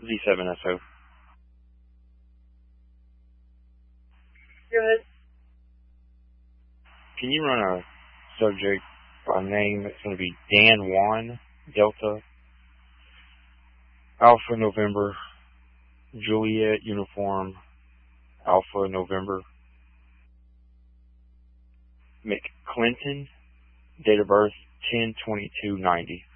Z7SO. Go ahead. Can you run a subject by name? It's going to be Dan Juan, Delta, Alpha November, Juliet Uniform, Alpha November, McClinton, date of birth 10/22/90.